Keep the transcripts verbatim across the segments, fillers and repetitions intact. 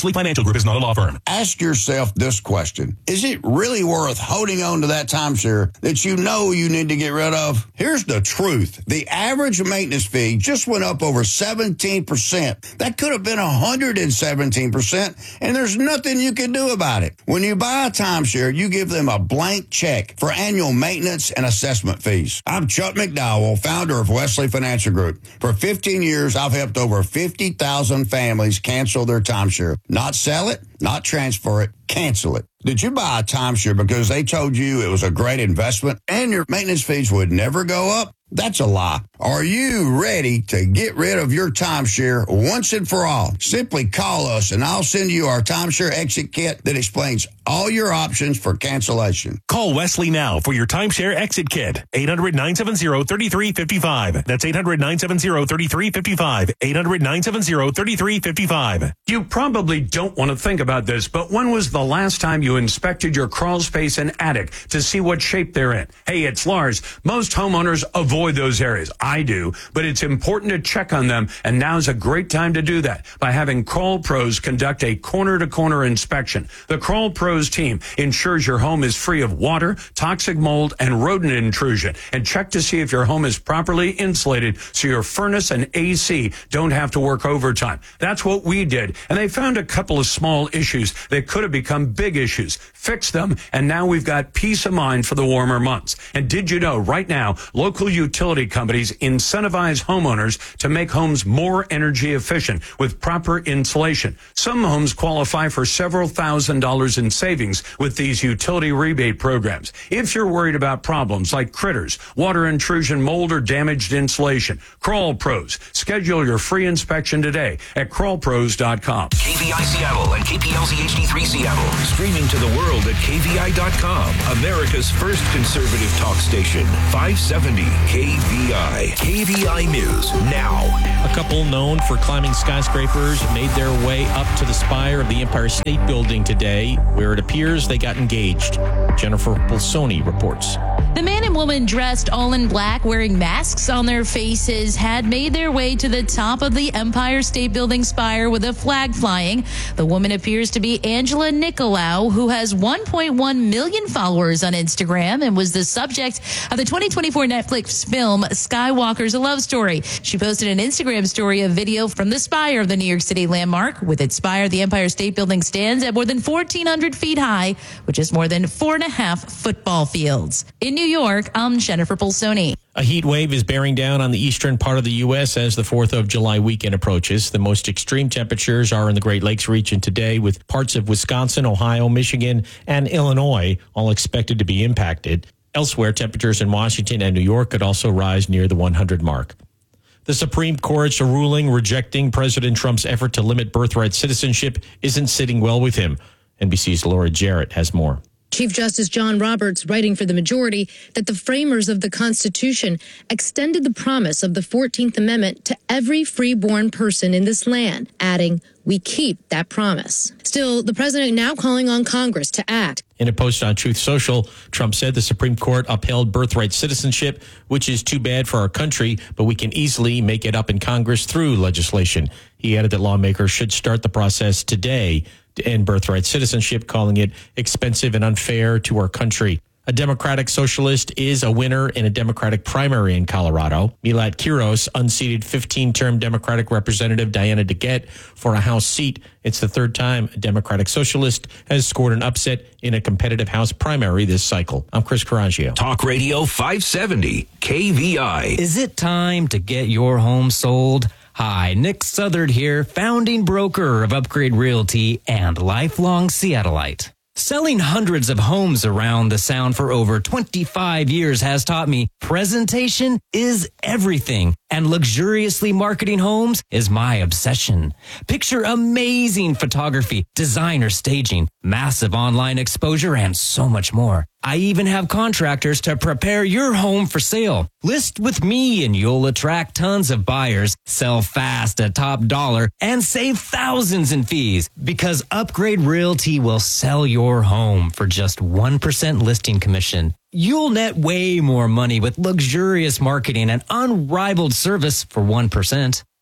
Wesley Financial Group is not a law firm. Ask yourself this question. Is it really worth holding on to that timeshare that you know you need to get rid of? Here's the truth. The average maintenance fee just went up over seventeen percent. That could have been one hundred seventeen percent, and there's nothing you can do about it. When you buy a timeshare, you give them a blank check for annual maintenance and assessment fees. I'm Chuck McDowell, founder of Wesley Financial Group. For fifteen years, I've helped over fifty thousand families cancel their timeshare. Not sell it, not transfer it, cancel it. Did you buy a timeshare because they told you it was a great investment and your maintenance fees would never go up? That's a lie. Are you ready to get rid of your timeshare once and for all? Simply call us and I'll send you our timeshare exit kit that explains all your options for cancellation. Call Wesley now for your timeshare exit kit. eight hundred, nine seven zero, three three five five. That's eight hundred, nine seven zero, three three five five. eight hundred, nine seven zero, three three five five. You probably don't want to think about this, but when was the last time you inspected your crawl space and attic to see what shape they're in? Hey, it's Lars. Most homeowners avoid those areas. I do, but it's important to check on them, and now's a great time to do that by having Crawl Pros conduct a corner-to-corner inspection. The Crawl Pros team ensures your home is free of water, toxic mold, and rodent intrusion, and check to see if your home is properly insulated so your furnace and A C don't have to work overtime. That's what we did, and they found a couple of small issues that could have become big issues. Fix them, and now we've got peace of mind for the warmer months. And did you know right now, local utility companies incentivize homeowners to make homes more energy efficient with proper insulation. Some homes qualify for several thousand dollars in savings with these utility rebate programs. If you're worried about problems like critters, water intrusion, mold, or damaged insulation, Crawl Pros. Schedule your free inspection today at crawl pros dot com. K V I Seattle and K P L Z H D three Seattle. Streaming to the world at K V I dot com. America's first conservative talk station. five seventy K V I. K V I News now. A couple known for climbing skyscrapers made their way up to the spire of the Empire State Building today, where it appears they got engaged. Jennifer Pulsoni reports. The man and woman dressed all in black, wearing masks on their faces, had made their way to the top of the Empire State Building spire with a flag flying. The woman appears to be Angela Nicolau, who has one point one million followers on Instagram and was the subject of the twenty twenty-four Netflix film Skywalker's a Love Story. She posted an Instagram story of video from the spire of the New York City landmark. With its spire, the Empire State Building stands at more than fourteen hundred feet high, which is more than four and a half football fields. In New York, I'm Jennifer Pulsoni. A heat wave is bearing down on the eastern part of the U S as the fourth of July weekend approaches. The most extreme temperatures are in the Great Lakes region today, with parts of Wisconsin, Ohio, Michigan, and Illinois all expected to be impacted. Elsewhere, temperatures in Washington and New York could also rise near the one hundred mark. The Supreme Court's ruling rejecting President Trump's effort to limit birthright citizenship isn't sitting well with him. N B C's Laura Jarrett has more. Chief Justice John Roberts, writing for the majority, that the framers of the Constitution extended the promise of the fourteenth Amendment to every freeborn person in this land, adding, "We keep that promise." Still, the president now calling on Congress to act. In a post on Truth Social, Trump said the Supreme Court upheld birthright citizenship, which is too bad for our country, but we can easily make it up in Congress through legislation. He added that lawmakers should start the process today to end birthright citizenship, calling it expensive and unfair to our country. A Democratic socialist is a winner in a Democratic primary in Colorado. Milat Kiros unseated fifteen-term Democratic Representative Diana DeGette for a House seat. It's the third time a Democratic socialist has scored an upset in a competitive House primary this cycle. I'm Chris Carangio. Talk Radio five seventy K V I. Is it time to get your home sold? Hi, Nick Southard here, founding broker of Upgrade Realty and lifelong Seattleite. Selling hundreds of homes around the Sound for over twenty-five years has taught me presentation is everything, and luxuriously marketing homes is my obsession. Picture amazing photography, designer staging, massive online exposure, and so much more. I even have contractors to prepare your home for sale. List with me and you'll attract tons of buyers, sell fast at top dollar, and save thousands in fees, because Upgrade Realty will sell your home for just one percent listing commission. You'll net way more money with luxurious marketing and unrivaled service for one percent.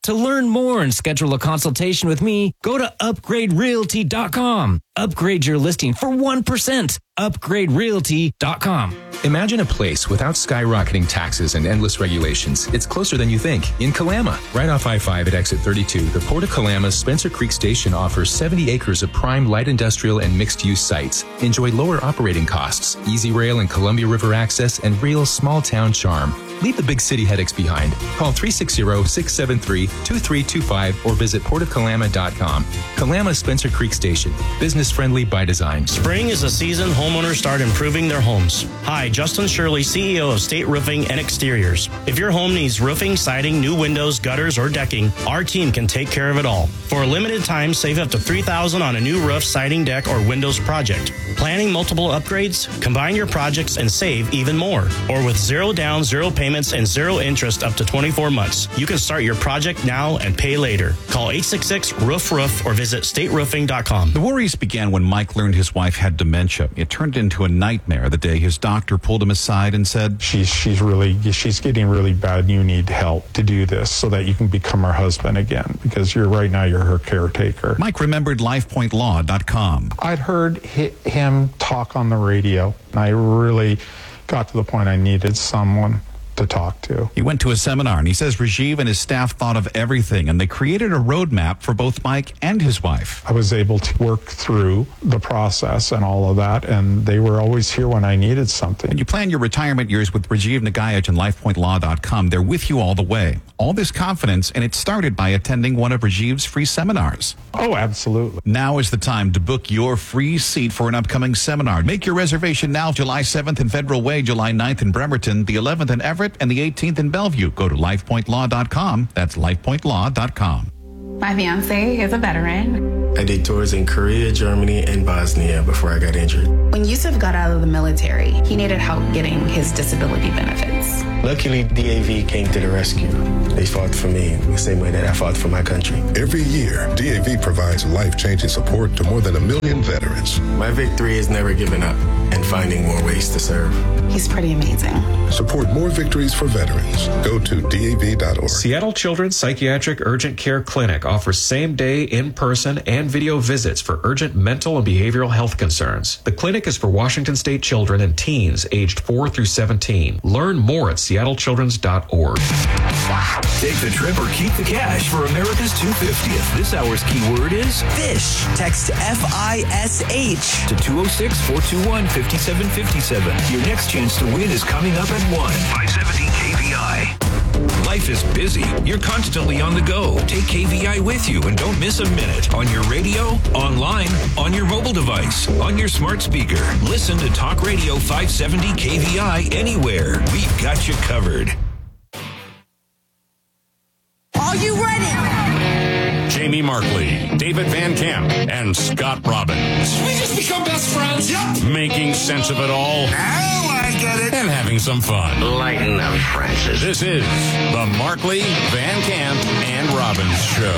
To learn more and schedule a consultation with me, go to upgrade realty dot com. Upgrade your listing for one percent. upgrade realty dot com. Imagine a place without skyrocketing taxes and endless regulations. It's closer than you think. In Kalama, right off I five at exit thirty-two, the Port of Kalama's Spencer Creek Station offers seventy acres of prime light industrial and mixed-use sites. Enjoy lower operating costs, easy rail and Columbia River access, and real small-town charm. Leave the big city headaches behind. Call three six zero, six seven three, two three two five or visit port of kalama dot com. Kalama Spencer Creek Station. Business-friendly by design. Spring is the season homeowners start improving their homes. Hi, Justin Shirley, C E O of State Roofing and Exteriors. If your home needs roofing, siding, new windows, gutters, or decking, our team can take care of it all. For a limited time, save up to three thousand dollars on a new roof, siding, deck, or windows project. Planning multiple upgrades? Combine your projects and save even more. Or with zero down, zero payments, and zero interest up to twenty-four months. You can start your project now and pay later. Call eight six six, roof roof or visit state roofing dot com. The worries began when Mike learned his wife had dementia. It turned into a nightmare the day his doctor pulled him aside and said, She's she's really she's getting really bad. You need help to do this so that you can become her husband again, because you're right now you're her caretaker. Mike remembered life point law dot com. I'd heard hi- him talk on the radio, and I really got to the point I needed someone to talk to. He went to a seminar, and he says Rajiv and his staff thought of everything, and they created a roadmap for both Mike and his wife. I was able to work through the process and all of that, and they were always here when I needed something. When you plan your retirement years with Rajiv Nagayaj and life point law dot com, they're with you all the way. All this confidence, and it started by attending one of Rajiv's free seminars. Oh, absolutely. Now is the time to book your free seat for an upcoming seminar. Make your reservation now, July seventh in Federal Way, July ninth in Bremerton, the eleventh in Everett, and the eighteenth in Bellevue. Go to life point law dot com. That's life point law dot com. My fiance is a veteran. I did tours in Korea, Germany, and Bosnia before I got injured. When Yusuf got out of the military, he needed help getting his disability benefits. Luckily, D A V came to the rescue. They fought for me the same way that I fought for my country. Every year, D A V provides life-changing support to more than a million veterans. My victory is never giving up and finding more ways to serve. He's pretty amazing. Support more victories for veterans. Go to D A V dot org. Seattle Children's Psychiatric Urgent Care Clinic offers same-day, in-person, and video visits for urgent mental and behavioral health concerns. The clinic is for Washington State children and teens aged four through seventeen. Learn more at seattle children's dot org. Take the trip or keep the cash for America's two hundred fiftieth. This hour's keyword is fish. Text F I S H to two oh six, four two one, five seven five seven. Your next chance to win is coming up at one. five seventy K V I. Life is busy. You're constantly on the go. Take K V I with you and don't miss a minute. On your radio, online, on your mobile device, on your smart speaker. Listen to Talk Radio five seventy K V I anywhere. We've got you covered. Are you ready? Jamie Markley, David Van Camp, and Scott Robbins. We just become best friends. Yep. Making sense of it all. Oh, I get it. And having some fun. Lighten up, Francis. This is the Markley, Van Camp, and Robbins Show.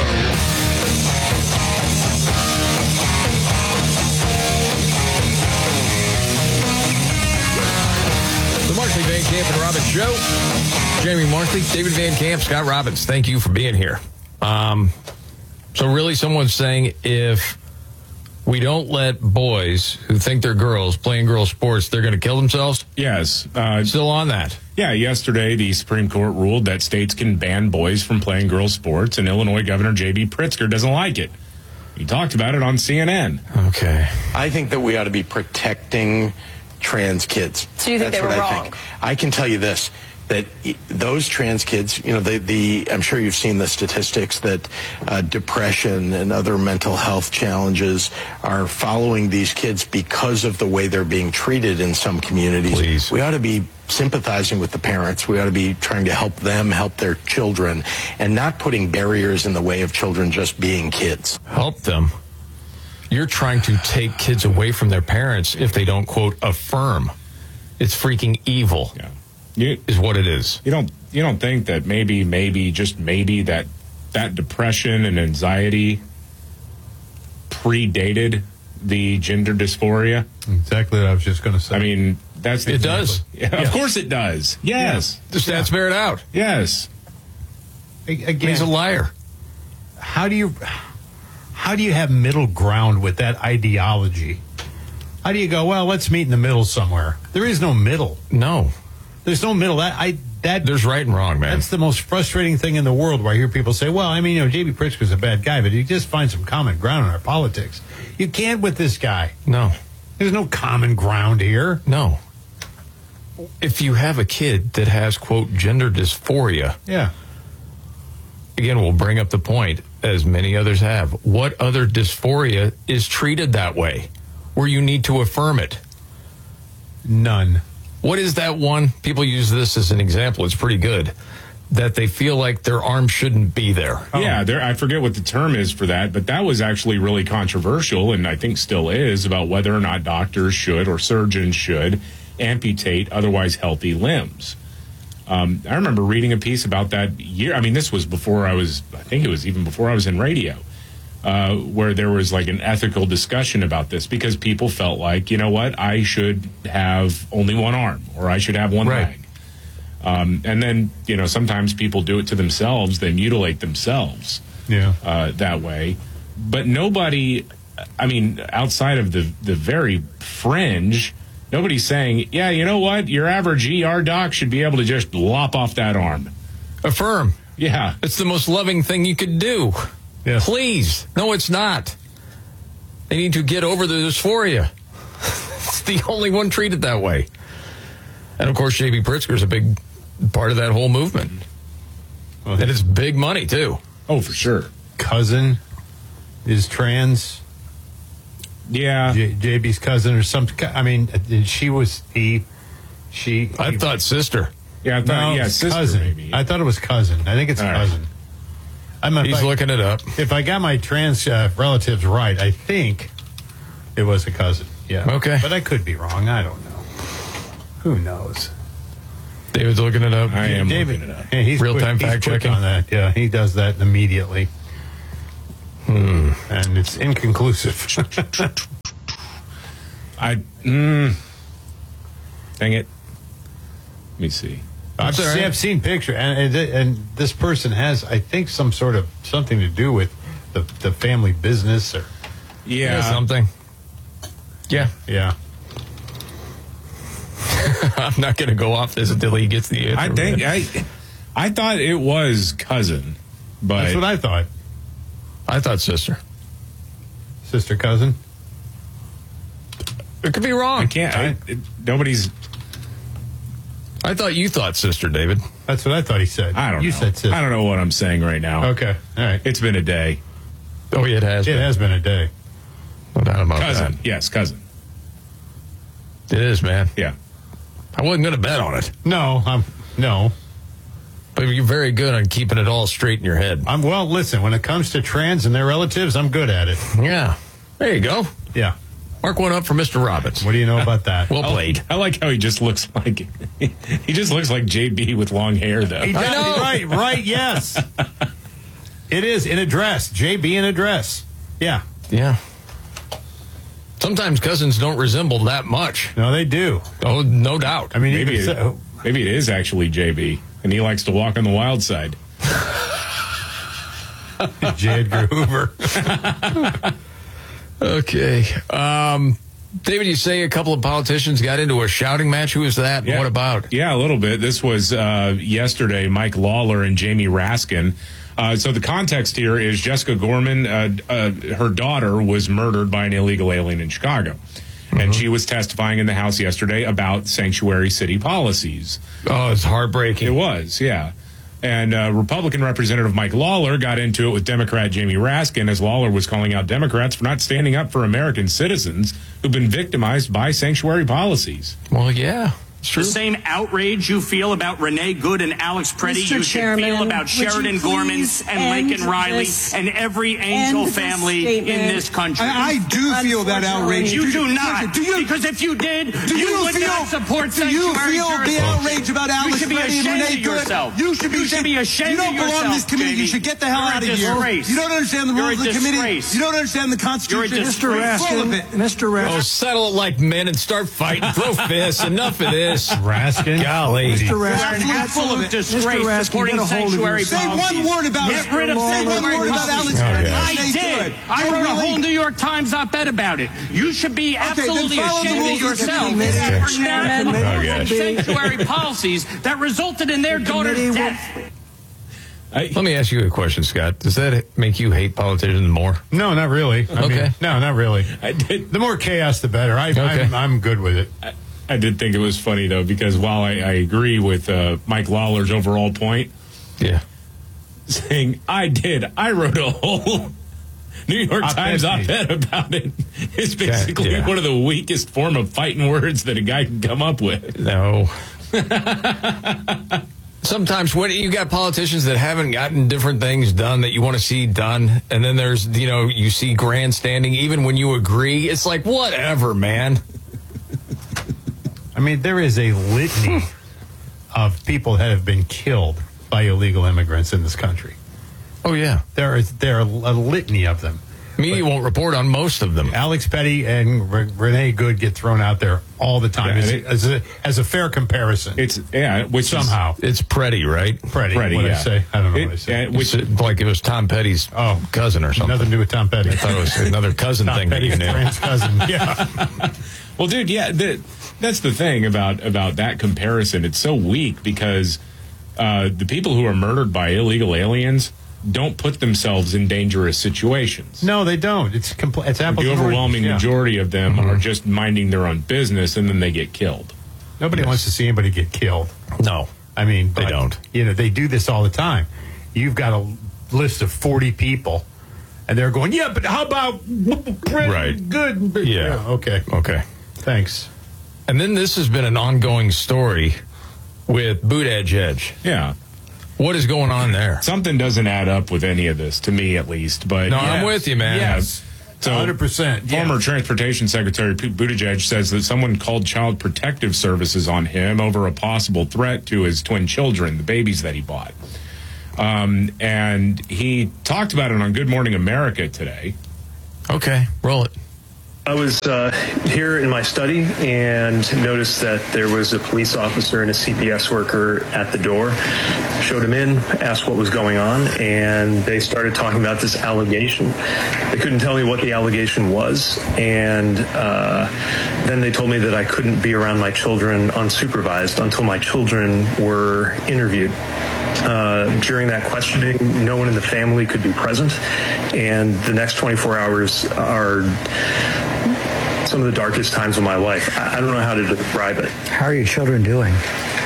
The Markley, Van Camp, and Robbins Show. Jamie Markley, David Van Camp, Scott Robbins. Thank you for being here. Um, so really someone's saying if we don't let boys who think they're girls playing girl sports, they're going to kill themselves? Yes. Uh, Still on that? Yeah, yesterday the Supreme Court ruled that states can ban boys from playing girls sports, and Illinois Governor J B Pritzker doesn't like it. He talked about it on C N N. Okay. I think that we ought to be protecting trans kids. So you think That's they were what I wrong? think. I can tell you this, that those trans kids, you know, the, the I'm sure you've seen the statistics that uh, depression and other mental health challenges are following these kids because of the way they're being treated in some communities. Please. We ought to be sympathizing with the parents. We ought to be trying to help them help their children and not putting barriers in the way of children just being kids. Help them? You're trying to take kids away from their parents if they don't, quote, affirm. It's freaking evil. Yeah. You, is what it is. You don't you don't think that maybe, maybe, just maybe that that depression and anxiety predated the gender dysphoria? Exactly what I was just going to say. I mean, that's the It does. Yeah, Yeah. Of course it does. Yes. The stats bear it out. Yes. Again, He's a liar. How do you how do you have middle ground with that ideology? How do you go, well, let's meet in the middle somewhere? There is no middle. No. There's no middle. That I that There's right and wrong, man. That's the most frustrating thing in the world, where I hear people say, well, I mean, you know, J B. Pritzker's a bad guy, but he just finds some common ground in our politics. You can't with this guy. No. There's no common ground here. No. If you have a kid that has, quote, gender dysphoria, Yeah. again, we'll bring up the point, as many others have. What other dysphoria is treated that way, where you need to affirm it? None. What is that one? People use this as an example. It's pretty good. That they feel like their arm shouldn't be there. Yeah, there, I forget what the term is for that, but that was actually really controversial, and I think still is, about whether or not doctors should or surgeons should amputate otherwise healthy limbs. Um, I remember reading a piece about that year. I mean, this was before I was, I think it was even before I was in radio, uh, where there was like an ethical discussion about this, because people felt like, you know what, I should have only one arm, or I should have one Right. leg. Um, and then, you know, sometimes people do it to themselves. They mutilate themselves Yeah. uh, that way. But nobody, I mean, outside of the, the very fringe, nobody's saying, yeah, you know what? Your average E R doc should be able to just lop off that arm. Affirm. Yeah. It's the most loving thing you could do. Yes. Please. No, it's not. They need to get over the dysphoria. It's the only one treated that way. And, of course, J B. Pritzker's a big part of that whole movement. Well, and it's big money, too. Oh, for sure. Cousin is trans. Yeah. J- JB's cousin or something. I mean, she was he. She. I he, thought sister. Yeah, I thought, no, yeah, it's sister cousin. maybe. I thought it was cousin. I think it's All right. cousin. I'm He's I, looking it up. If I got my trans uh, relatives right, I think it was a cousin. Yeah. Okay. But I could be wrong. I don't know. Who knows? David's looking it up. I am David, looking it up. yeah, he's Real-time quick- he's fact quick checking. on that. Yeah, he does that immediately. Hmm. And it's inconclusive. I, mm, dang it. Let me see. I've, That's all see, right. I've seen picture, and, and th- and this person has, I think, some sort of something to do with the the family business, or Yeah. something. Yeah. yeah. I'm not going to go off this until he gets the answer. I think, I, I thought it was cousin, but. That's what I thought. I thought sister. Sister, cousin. It could be wrong. I can't. I, it, nobody's. I thought you thought sister, David. That's what I thought he said. I don't you know. said sister. I don't know what I'm saying right now. Okay. All right. It's been a day. Oh, yeah, it has. It been. has been a day. No doubt about Cousin. that. Yes, cousin. It is, man. Yeah. I wasn't going to bet on it, No, I'm no. but you're very good on keeping it all straight in your head. I'm well. Listen, when it comes to trans and their relatives, I'm good at it. Yeah. There you go. Yeah. Mark one up for Mister Robbins. What do you know about that? Well played. I like how he just looks like he just looks like J B with long hair, though. He does, know. Right. Right. Yes. It is in a dress. J B in a dress. Yeah. Yeah. Sometimes cousins don't resemble that much. No, they do. Oh, no doubt. I mean, Maybe even it, so, maybe it is actually J B, and he likes to walk on the wild side. J. Edgar Hoover. Okay. Um, David, you say a couple of politicians got into a shouting match. Who was that? Yeah. What about? Yeah, a little bit. This was uh, yesterday. Mike Lawler and Jamie Raskin. Uh, so the context here is Jessica Gorman, uh, uh, her daughter was murdered by an illegal alien in Chicago. Mm-hmm. And she was testifying in the House yesterday about sanctuary city policies. Oh, it's heartbreaking. It was, yeah. And uh, Republican Representative Mike Lawler got into it with Democrat Jamie Raskin, as Lawler was calling out Democrats for not standing up for American citizens who've been victimized by sanctuary policies. Well, yeah. It's true. The same outrage you feel about Renee Good and Alex Preddy, Mister you should Chairman, feel about would Sheridan you Gorman please and end Laken Riley this- and every Angel end this family in statement? this country. I- I do feel that outrage. You Do do you- not. do you- because if you did, Do you, you would feel- not support do you sanctuary feel the jurisdiction. outrage about Alex You should be Preddy and ashamed Renee of Good? yourself. You should be You should be ashamed You don't of belong yourself, in this committee. Jamie. You should get the hell You're out a of here. disgrace. You don't understand the You're rules a of the committee. disgrace. You don't understand the Constitution. You're a Mister disgrace. Full of it. Mister Oh, settle it like men and start fighting. Throw fists. Enough of this. this. Raskin. Golly. Mister You're an Raskin. absolute disgrace supporting sanctuary Say one policies. word about Get rid of Say one sanctuary word about policies. Alex. I Okay. did. Good. I Oh, wrote a really? whole New York Times op-ed about it. You should be absolutely then follow the ashamed of rules of the yourself committee. for not Oh, gosh. sanctuary policies that resulted in their daughter's death. Let me ask you a question, Scott. Does that make you hate politicians more? No, not really. I Okay. mean, no, not really. I did. The more chaos, the better. I, Okay. I'm, I'm good with it. I, I did think it was funny though, because while I, I agree with uh, Mike Lawler's overall point, Yeah. saying I did, I wrote a whole New York Op-ed Times piece. op-ed about it. It's basically yeah. one of the weakest form of fighting words that a guy can come up with. No. Sometimes when you got politicians that haven't gotten different things done that you want to see done, and then there's, you know, you see grandstanding, even when you agree, it's like, whatever, man. I mean, there is a litany of people that have been killed by illegal immigrants in this country. Oh, yeah. There is there are a litany of them. Media won't report on most of them. Alex Petty and Re- Renee Good get thrown out there all the time Yeah, as, it- as, a, as a fair comparison. It's yeah, which Somehow. It's Pretty, right? Pretty, Pretty, what yeah. I say? I don't know It- what I say. uh, which It's like it was Tom Petty's Oh. cousin or something. Nothing to do with Tom Petty. I thought it was another cousin Tom thing that Petty's you knew. friend's cousin. Yeah. Well, dude, yeah, the, that's the thing about about that comparison. It's so weak because uh, the people who are murdered by illegal aliens don't put themselves in dangerous situations. No, they don't. It's compl- it's apples The and overwhelming oranges, yeah. majority of them Mm-hmm. are just minding their own business, and then they get killed. Nobody wants to see anybody get killed. No. I mean, They but, don't. You know, they do this all the time. You've got a list of forty people, and they're going, yeah, but how about Right. good? Yeah. Okay. Okay. Thanks. And then this has been an ongoing story with Boot Edge Edge. Yeah. What is going on there? Something doesn't add up with any of this, to me at least. But No, yeah. I'm with you, man. Yes. So, one hundred percent. Former Transportation Secretary Pete Buttigieg says that someone called Child Protective Services on him over a possible threat to his twin children, the babies that he bought. Um, and he talked about it on Good Morning America today. Okay, roll it. I was uh, here in my study and noticed that there was a police officer and a C P S worker at the door. Showed him in, asked what was going on, and they started talking about this allegation. They couldn't tell me what the allegation was, and uh, then they told me that I couldn't be around my children unsupervised until my children were interviewed. Uh, during that questioning, no one in the family could be present, and the next twenty-four hours are some of the darkest times of my life. I I don't know how to describe it. How are your children doing?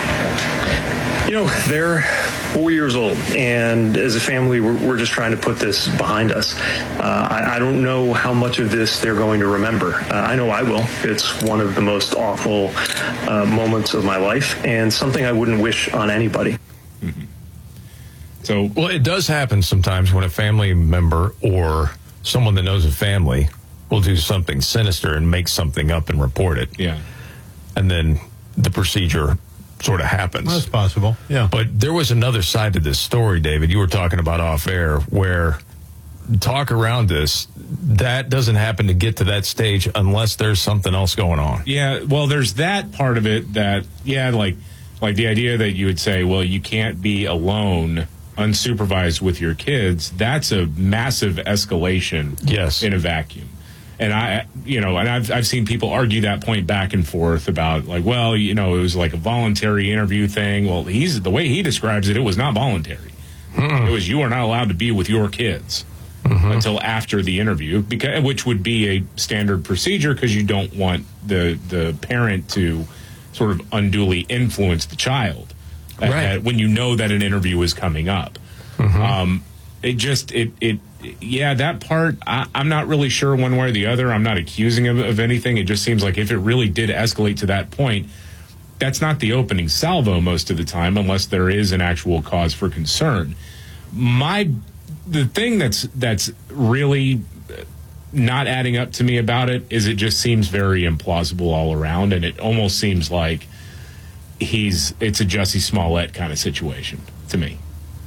You know, they're four years old, and as a family, we're, we're just trying to put this behind us. Uh, I, I don't know how much of this they're going to remember. Uh, I know I will. It's one of the most awful uh, moments of my life, and something I wouldn't wish on anybody. Mm-hmm. So, well, it does happen sometimes when a family member or someone that knows a family will do something sinister and make something up and report it. Yeah. And then the procedure sort of happens. Well, that's possible. Yeah. But there was another side to this story, David. You were talking about off air where talk around this, that doesn't happen to get to that stage unless there's something else going on. Yeah, well, there's that part of it that, yeah, like, like the idea that you would say, well, you can't be alone unsupervised with your kids. That's a massive escalation. Yes. In a vacuum. And I, you know, and I've, I've seen people argue that point back and forth about like, well, you know, it was like a voluntary interview thing. Well, he's the way he describes it, it was not voluntary. Mm. It was, you are not allowed to be with your kids mm-hmm. until after the interview, because, which would be a standard procedure because you don't want the, the parent to sort of unduly influence the child at, right. at, when you know that an interview is coming up. Mm-hmm. Um, it just, it, it, yeah, that part, I, I'm not really sure one way or the other. I'm not accusing him of anything. It just seems like if it really did escalate to that point, that's not the opening salvo most of the time, unless there is an actual cause for concern. My, the thing that's, that's really not adding up to me about it is it just seems very implausible all around. And it almost seems like he's, it's a Jussie Smollett kind of situation to me.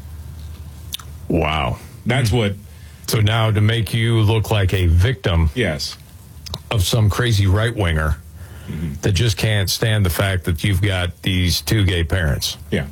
Wow. That's what. So now to make you look like a victim yes. of some crazy right-winger, Mm-hmm. that just can't stand the fact that you've got these two gay parents. Yeah.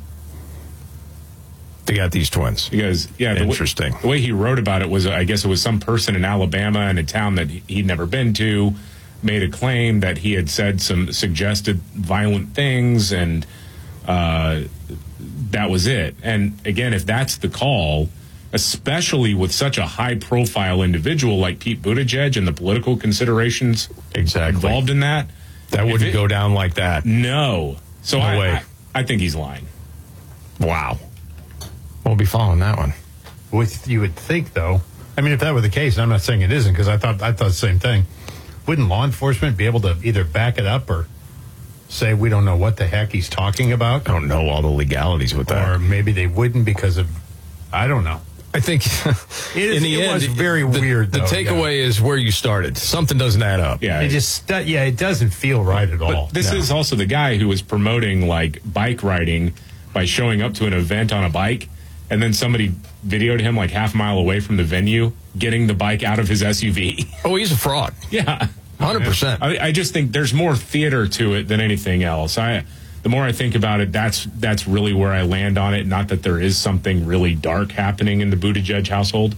They got these twins. Because, yeah, the interesting. Way, the way he wrote about it was, I guess it was some person in Alabama in a town that he'd never been to made a claim that he had said some suggested violent things, and uh, that was it. And again, if that's the call, especially with such a high-profile individual like Pete Buttigieg and the political considerations exactly involved in that, that wouldn't it, go down like that. No. So no I, way. I, I think he's lying. Wow. We'll be following that one. With you would think, though. I mean, if that were the case, and I'm not saying it isn't, because I thought I thought the same thing. Wouldn't law enforcement be able to either back it up or say we don't know what the heck he's talking about? I don't know all the legalities with that. Or maybe they wouldn't because of, I don't know. I think it, is, in the it end, was very the, weird. The though, takeaway yeah. is where you started. Something doesn't add up. Yeah, it just yeah, it doesn't feel right at all. But this no. is also the guy who was promoting like bike riding by showing up to an event on a bike, and then somebody videoed him like half a mile away from the venue getting the bike out of his S U V. Oh, he's a fraud. Yeah, one hundred percent. I, I just think there's more theater to it than anything else. I. The more I think about it, that's that's really where I land on it. Not that there is something really dark happening in the Buttigieg household.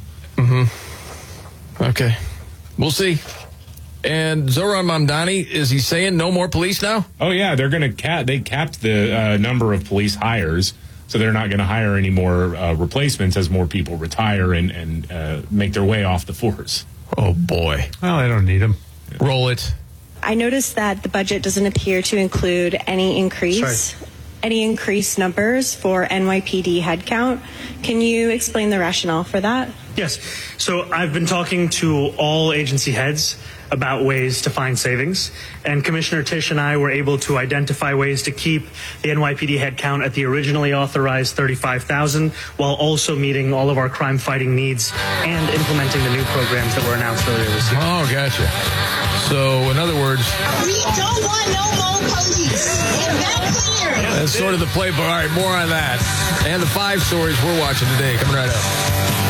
Mm-hmm. Okay. We'll see. And Zohran Mamdani, is he saying no more police now? Oh, yeah. They're going to cap. They capped the uh, number of police hires, so they're not going to hire any more uh, replacements as more people retire and, and uh, make their way off the force. Oh, boy. Well, I don't need them. Yeah. Roll it. I noticed that the budget doesn't appear to include any increase, Sorry. any increased numbers for N Y P D headcount. Can you explain the rationale for that? Yes. So I've been talking to all agency heads about ways to find savings, and Commissioner Tisch and I were able to identify ways to keep the N Y P D headcount at the originally authorized thirty-five thousand, while also meeting all of our crime-fighting needs and implementing the new programs that were announced earlier this year. Oh, gotcha. So, in other words, we don't want no more police. Is that clear? that's sort of the playbook. All right, more on that. And the five stories we're watching today coming right up.